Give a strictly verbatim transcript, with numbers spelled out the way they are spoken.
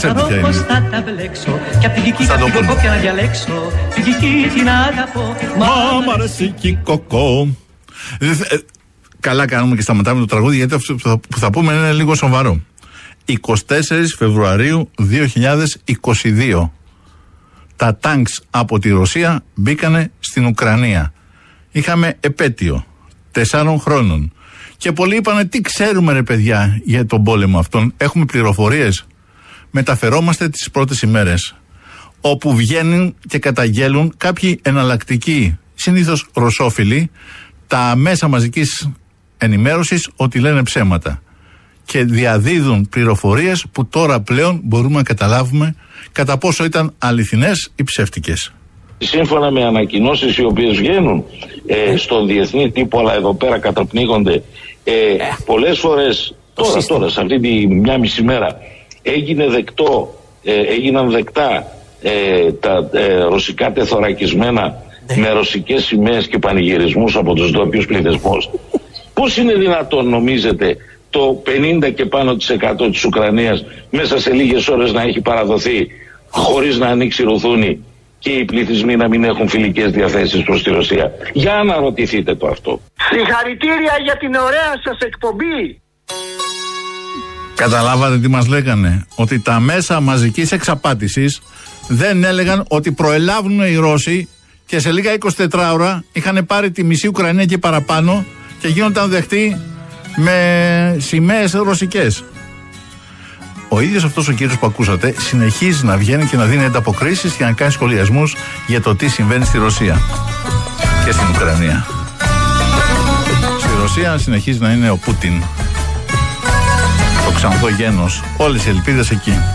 Θα πώς θα τα μπλέξω κι απ' την Κική Κοκό πια να διαλέξω την Κική την αγαπώ. Μα μ' αρέσει η Κικοκό. Καλά κάνουμε και σταματάμε το τραγούδι, γιατί αυτό που θα πούμε είναι λίγο σοβαρό. εικοστή τέταρτη Φεβρουαρίου δύο χιλιάδες είκοσι δύο τα τάγκς από τη Ρωσία μπήκανε στην Ουκρανία. Είχαμε επέτειο τεσσάρων χρόνων και πολλοί είπανε τι ξέρουμε ρε παιδιά για τον πόλεμο αυτόν, έχουμε πληροφορίες. Μεταφερόμαστε τις πρώτες ημέρες, όπου βγαίνουν και καταγγέλουν κάποιοι εναλλακτικοί, συνήθως ρωσόφιλοι, τα μέσα μαζικής ενημέρωσης ότι λένε ψέματα και διαδίδουν πληροφορίες που τώρα πλέον μπορούμε να καταλάβουμε κατά πόσο ήταν αληθινές ή ψεύτικες. Σύμφωνα με ανακοινώσεις οι οποίες βγαίνουν ε, στον διεθνή τύπο, αλλά εδώ πέρα καταπνίγονται ε, πολλές φορές, τώρα, τώρα σε αυτή τη μια μισή μέρα έγινε δεκτό, ε, έγιναν δεκτά ε, τα ε, ρωσικά τεθωρακισμένα με ρωσικές σημαίες και πανηγυρισμούς από τους ντόπιους πληθυσμούς. Πώς είναι δυνατόν, νομίζετε, το πενήντα και πάνω της εκατό της Ουκρανίας μέσα σε λίγες ώρες να έχει παραδοθεί χωρίς να ανοίξει ρουθούνη και οι πληθυσμοί να μην έχουν φιλικές διαθέσεις προς τη Ρωσία? Για να ρωτηθείτε το αυτό. Συγχαρητήρια για την ωραία σας εκπομπή. Καταλάβατε τι μας λέγανε? Ότι τα μέσα μαζικής εξαπάτησης δεν έλεγαν ότι προελάβουν οι Ρώσοι και σε λίγα εικοσιτέσσερις ώρα είχαν πάρει τη μισή Ουκρανία και παραπάνω και γίνονταν δεχτοί με σημαίες ρωσικές. Ο ίδιος αυτός ο κύριος που ακούσατε συνεχίζει να βγαίνει και να δίνει ανταποκρίσεις και να κάνει σχολιασμούς για το τι συμβαίνει στη Ρωσία και στην Ουκρανία. Στη Ρωσία συνεχίζει να είναι ο Πούτιν, το ξανθό γένος, όλες οι ελπίδες εκεί.